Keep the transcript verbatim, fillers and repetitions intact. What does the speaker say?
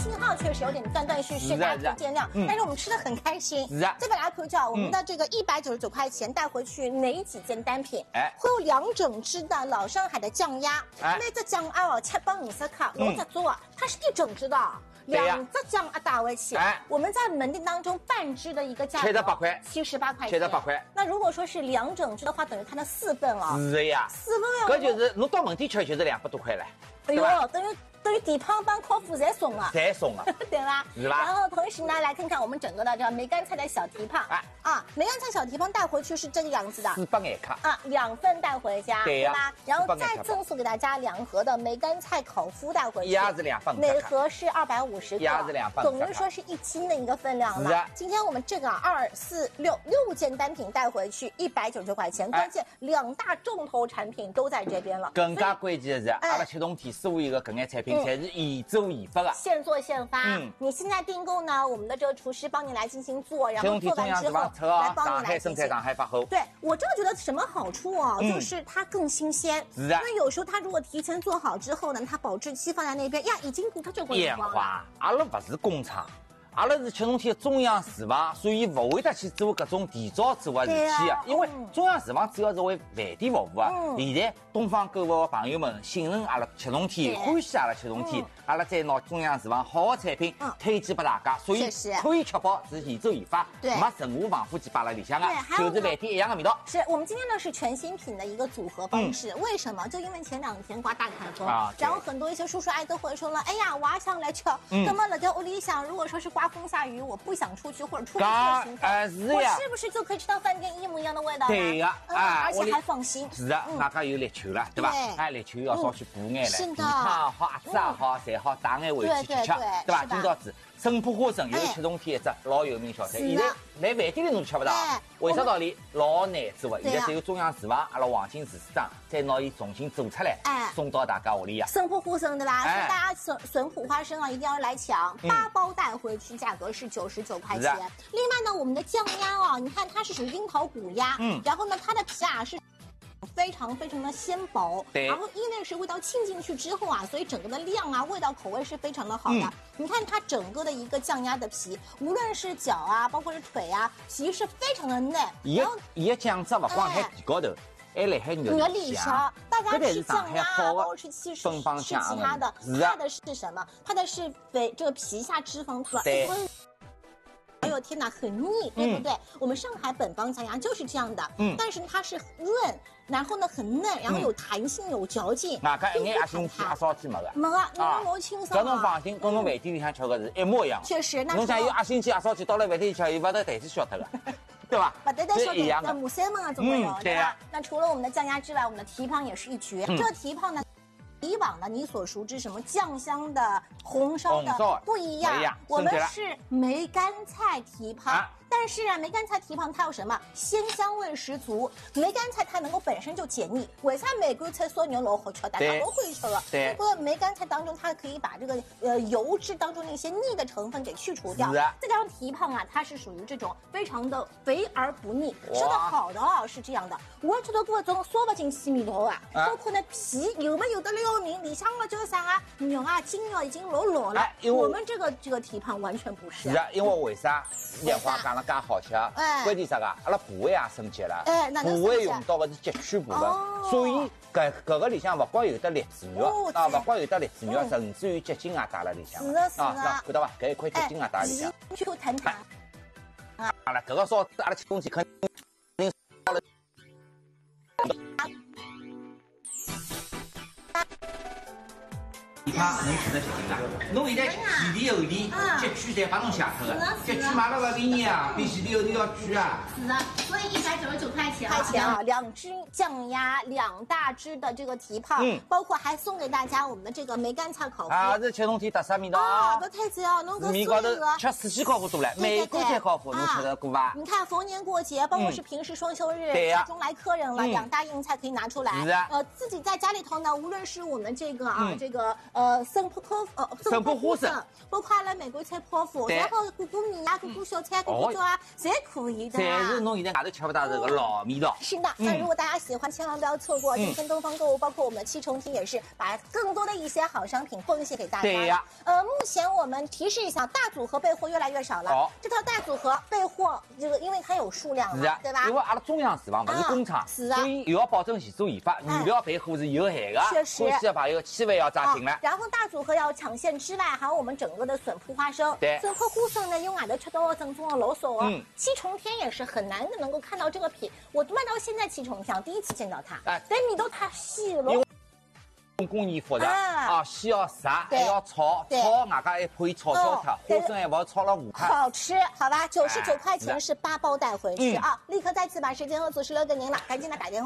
信号确实有点断断续续，大家见谅。但是我们吃的很开心。 是啊。 再给大家推荐我们的这个一百九十九块钱带回去哪几件单品？ 哎， 会有两整只的老上海的酱鸭， 哎， 每只酱鸭哦，七百五十克，六只做，它是一整只的。 两只酱鸭打回去，哎，我们在门店当中半只的一个价格， 七十八块， 七十八块， 七十八块。 那如果说是两整只的话，等于它的四份了。 是的呀， 四份呀， 搿就是侬到门店吃就是两百多块了， 哎呦，等于等于底汤帮烤麸侪送了， 侪送了， 对吧？ 是吧？ 然后同时呢，来看看我们整个的这个梅干菜的小蹄膀，哎啊，梅干菜小蹄膀带回去是这个样子的， 四百眼克啊，两份带回家， 对呀， 吧？然后再赠送给大家两盒的梅干菜烤麸带回去， 鸭子两份， 每盒是二百五十克， 鸭子两份， 等于说是一斤的一个分量了。今天我们这个二四六六件单品带回去一百九十九块钱，关键两大重头产品都在这边了。 更加关键的是，阿拉启动体所有的搿眼产品侪是现做现发的， 现做现发。嗯，你现在订购呢，我们的这个厨师帮你来进行做，然后做完之后来帮你来生产，上海发货。 对我这个觉得什么好处啊？就是它更新鲜。 是啊。 那有时候它如果提前做好之后呢，它保质期放在那边呀，已经它就会变化。阿拉不是工厂。 阿拉是启动体的中央厨房，所以不会得去做各种提早做的事体啊。因为中央厨房主要是为饭店服务啊。现在东方购物的朋友们信任阿拉启动体，欢喜阿拉启动体，阿拉再拿中央厨房好的产品推荐给大家，所以可以确保是现做现发，没任何防腐剂摆在里向啊，就是饭店一样的味道。 是我们今天呢是全新品的一个组合方式，为什么？就因为前两天刮大台风，然后很多一些叔叔阿姨都会说了，哎呀，我也想来吃，那么了在屋里想，如果说是刮 风下雨，我不想出去或者出去的情况，我是不是就可以吃到饭店一模一样的味道？ 对呀， 啊，而且还放心。 是啊，外加有烈酒了，对吧？哎，烈酒要稍许补眼了， 是的， 皮汤好，鸭子也好，侪好打眼回去吃吃，对吧？今朝子生普花生有启动体一只老有名小菜，现在来饭店里侬吃不到，为啥道理？老难做的，现在只有中央厨房，阿拉黄金厨师长再拿伊重新做出来，送到大家屋里呀。 生普花生对吧？所以大家笋笋脯花生啊，一定要来抢，八包带回去，价格是九十九块钱。另外呢，我们的酱鸭啊，你看它是属于樱桃骨鸭，嗯，然后呢，它的皮啊是 非常非常的鲜薄，对，然后因为是味道沁进去之后啊，所以整个的量啊、味道、口味是非常的好的。嗯、你看它整个的一个酱鸭的皮，无论是脚啊，包括是腿啊，皮是非常的嫩。 然后伊的酱汁不光海皮高头，还辣海肉里向。 大家吃酱鸭啊，包括吃其实芬芳香， 吃其他的，怕的是什么？怕的是肥这个皮下脂肪多。对。 哎呦天哪，很腻，对不对？嗯、我们上海本帮酱鸭就是这样的，嗯，但是它是润，然后呢很嫩，然后有弹性，有嚼劲。 外加一眼鸭心鸡、鸭烧鸡没个， 没个，侬摸清爽。搿侬放心，跟侬饭店里向吃个是一模一样。 确实，那侬想有鸭心鸡、鸭烧鸡，到了饭店里吃，又勿得台子晓得个，对吧？ 不得得晓得，那木三门啊，总会有， 对吧？ 那除了我们的酱鸭之外，我们的蹄膀也是一绝。这个蹄膀呢？ 以往呢，你所熟知什么酱香的、红烧的不一样，我们是梅干菜蹄膀。啊、但是啊，梅干菜蹄膀它有什么鲜香味十足？梅干菜它能够本身就解腻。为啥梅干菜烧牛老好吃？大家都会吃的。对。不过梅干菜当中，它可以把这个呃油脂当中那些腻的成分给去除掉。是啊。再加上蹄膀啊，它是属于这种非常的肥而不腻，吃的好的啊是这样的。我觉得各种烧不进去味道啊，包括那皮有没有的了？ 里向了就是啥啊，肉啊、筋肉已经老老了。哎，我们这个这个蹄膀完全不是。 是啊，因为为啥？两话讲了介好吃，哎，关键啥个？阿拉部位也升级了，哎，部位用到的是截取部分，所以搿搿个里向勿光有得荔枝肉啊，勿光有得荔枝肉，甚至于结晶也带了里向。 是的，是的， 看到伐？搿一块结晶也带里向。 Q 弹弹。 啊，好了，搿个烧阿拉吃东西肯定到了。 它能吃得结晶啊！侬现在前提后提截取侪帮侬写脱的，截取买了勿便宜啊，比前提后提要贵啊。 是的，所以一百九十九块钱块钱啊，两只酱鸭，两大只的这个蹄膀，嗯，包括还送给大家我们的这个梅干菜烤麸啊，这启动体特色味道啊！ 搿太赞哦，侬搿面高头吃四喜烤麸多了，梅干菜烤麸侬吃得过伐？ 你看逢年过节，包括是平时双休日，家中来客人了，两大硬菜可以拿出来。是啊，呃，自己在家里头呢，无论是我们这个啊，这个。 呃生破口呃生破花生， 包括阿拉玫瑰菜泡芙，然后过过米呀、过过小菜、过过粥啊，侪可以的。 但是侬现在外头吃不到这个老味道。 是的，那如果大家喜欢，千万不要错过今天东方购物，包括我们的七重天也是把更多的一些好商品奉献给大家。 对呀。 呃，目前我们提示一下，大组合备货越来越少了。哦。这套大组合备货，这个因为它有数量嘛，对吧？ 因为阿拉中央厨房不是工厂， 是啊， 所以又要保证现做研发，原料备货是有限的。 确实。 欢喜的朋友千万要抓紧了。 然后大组合要抢线之外，还有我们整个的笋铺花生。 对。 笋铺花生呢，用外头吃到正宗的老少哦。嗯。七重天也是很难的能够看到这个品，我卖到现在七重天第一次见到它。哎。但味道太细了。 工艺复杂啊，先要炸，还要炒，炒外加还配炒烧条，花生还不要炒了五块。 好吃，好吧，九十九块钱是八包带回去啊！立刻再次把时间和组织留给您了，赶紧来打电话。